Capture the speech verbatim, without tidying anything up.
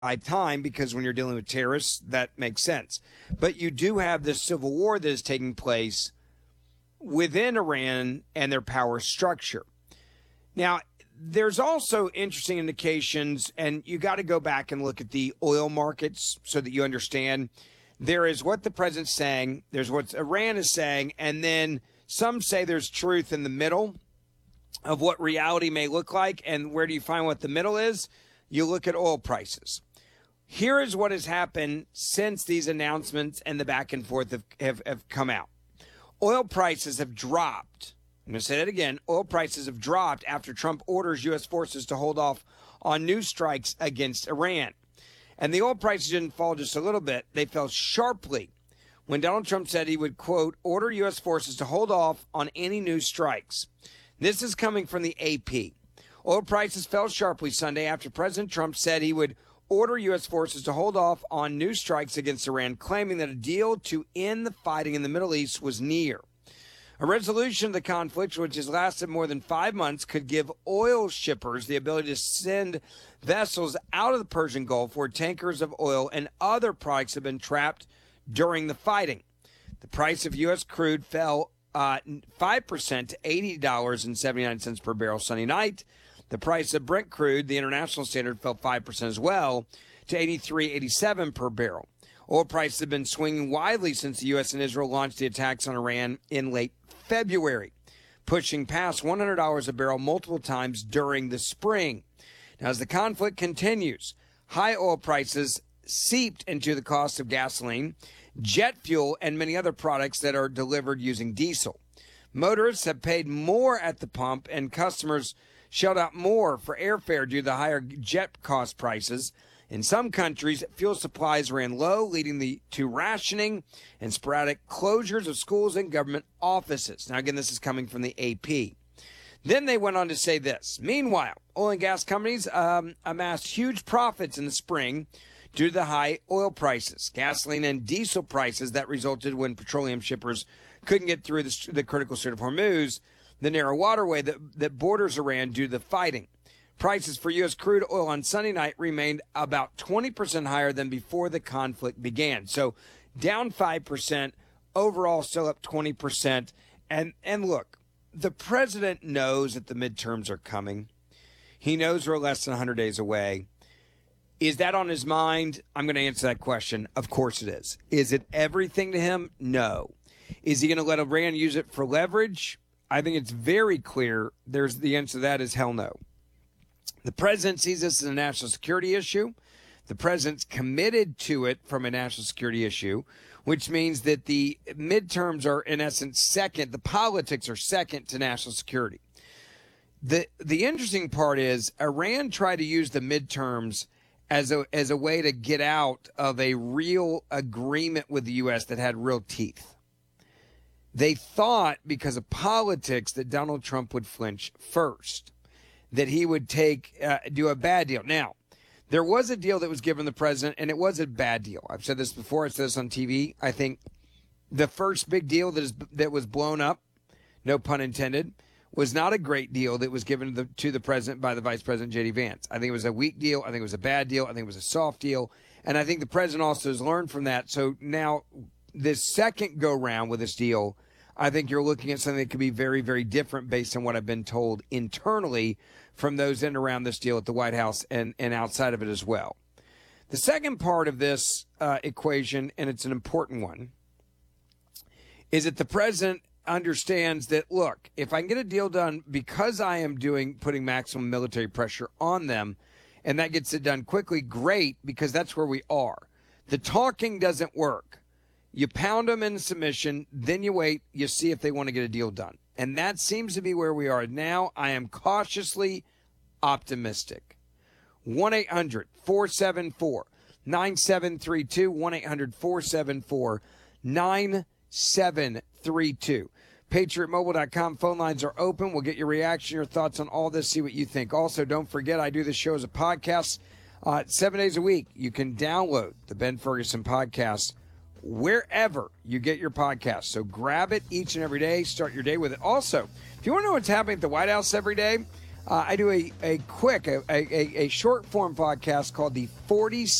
time, because when you're dealing with terrorists, that makes sense. But you do have this civil war that is taking place within Iran and their power structure. Now, there's also interesting indications, and you got to go back and look at the oil markets so that you understand. There is what the president's saying, there's what Iran is saying, and then some say there's truth in the middle of what reality may look like. And where do you find what the middle is? You look at oil prices. Here is what has happened since these announcements and the back and forth have, have, have come out. Oil prices have dropped. I'm going to say that again. Oil prices have dropped after Trump orders U S forces to hold off on new strikes against Iran. And the oil prices didn't fall just a little bit. They fell sharply when Donald Trump said he would, quote, order U S forces to hold off on any new strikes. This is coming from the A P. Oil prices fell sharply Sunday after President Trump said he would order U S forces to hold off on new strikes against Iran, claiming that a deal to end the fighting in the Middle East was near. A resolution of the conflict, which has lasted more than five months, could give oil shippers the ability to send vessels out of the Persian Gulf where tankers of oil and other products have been trapped during the fighting. The price of U S crude fell uh, five percent to eighty dollars and seventy-nine cents per barrel Sunday night. The price of Brent crude, the international standard, fell five percent as well to eighty-three eighty-seven per barrel. Oil prices have been swinging widely since the U S and Israel launched the attacks on Iran in late February, pushing past one hundred dollars a barrel multiple times during the spring. Now, as the conflict continues, high oil prices seeped into the cost of gasoline, jet fuel, and many other products that are delivered using diesel. Motorists have paid more at the pump, and customers shelled out more for airfare due to the higher jet cost prices. In some countries, fuel supplies ran low, leading the, to rationing and sporadic closures of schools and government offices. Now, again, this is coming from the A P. Then they went on to say this. Meanwhile, oil and gas companies um, amassed huge profits in the spring due to the high oil prices, gasoline and diesel prices that resulted when petroleum shippers couldn't get through the, the critical Strait of Hormuz, the narrow waterway that, that borders Iran due to the fighting. Prices for U S crude oil on Sunday night remained about twenty percent higher than before the conflict began. So down five percent, overall still up twenty percent. And, and look, the president knows that the midterms are coming. He knows we're less than one hundred days away. Is that on his mind? I'm going to answer that question. Of course it is. Is it everything to him? No. Is he going to let Iran use it for leverage? I think it's very clear. There's the answer to that is hell no. The president sees this as a national security issue. The president's committed to it from a national security issue, which means that the midterms are, in essence, second. The politics are second to national security. The the interesting part is Iran tried to use the midterms as a as a way to get out of a real agreement with the U S that had real teeth. They thought, because of politics, that Donald Trump would flinch first, that he would take uh, do a bad deal. Now, there was a deal that was given the president, and it was a bad deal. I've said this before. I said this on T V. I think the first big deal that is that was blown up, no pun intended, was not a great deal that was given to the, to the president by the Vice President J D Vance. I think it was a weak deal. I think it was a bad deal. I think it was a soft deal. And I think the president also has learned from that. So now this second go-round with this deal, I think you're looking at something that could be very, very different based on what I've been told internally from those in and around this deal at the White House and, and outside of it as well. The second part of this uh, equation, and it's an important one, is that the president understands that, look, if I can get a deal done because I am doing putting maximum military pressure on them, and that gets it done quickly, great, because that's where we are. The talking doesn't work. You pound them in submission, then you wait, you see if they want to get a deal done. And that seems to be where we are now. I am cautiously optimistic. one eight hundred four seven four nine seven three two, one eight hundred four seven four nine seven three two. Patriot Mobile dot com phone lines are open. We'll get your reaction, your thoughts on all this, see what you think. Also, don't forget, I do this show as a podcast uh, seven days a week. You can download the Ben Ferguson podcast wherever you get your podcast. So grab it each and every day. Start your day with it. Also, if you want to know what's happening at the White House every day, Uh, I do a, a quick, a, a, a short form podcast called the forty